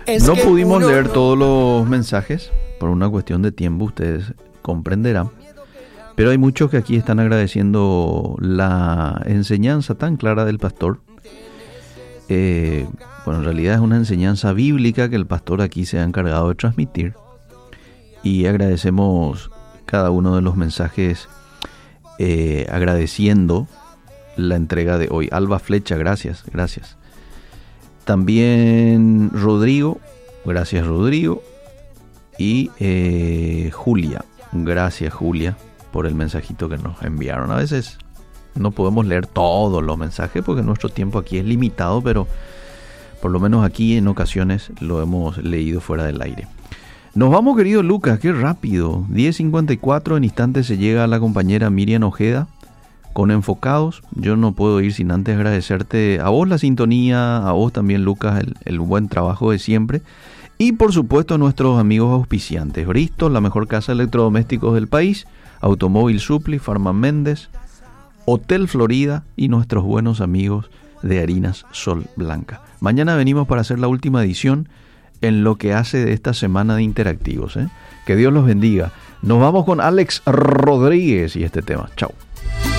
No pudimos leer todos los mensajes por una cuestión de tiempo, ustedes comprenderán. Pero hay muchos que aquí están agradeciendo la enseñanza tan clara del pastor. Bueno, en realidad es una enseñanza bíblica que el pastor aquí se ha encargado de transmitir. Y agradecemos cada uno de los mensajes agradeciendo la entrega de hoy. Alba Flecha, gracias. También Rodrigo, gracias Rodrigo. Y Julia, gracias Julia por el mensajito que nos enviaron. A veces no podemos leer todos los mensajes porque nuestro tiempo aquí es limitado, pero por lo menos aquí en ocasiones lo hemos leído fuera del aire. Nos vamos, querido Lucas, qué rápido. 10:54, en instantes se llega a la compañera Miriam Ojeda con Enfocados. Yo no puedo ir sin antes agradecerte a vos la sintonía, a vos también, Lucas, el buen trabajo de siempre. Y por supuesto a nuestros amigos auspiciantes. Bristol, la mejor casa de electrodomésticos del país. Automóvil Supli, Farma Méndez, Hotel Florida y nuestros buenos amigos de Harinas Sol Blanca. Mañana venimos para hacer la última edición en lo que hace de esta semana de interactivos. Que Dios los bendiga. Nos vamos con Alex Rodríguez y este tema. Chao.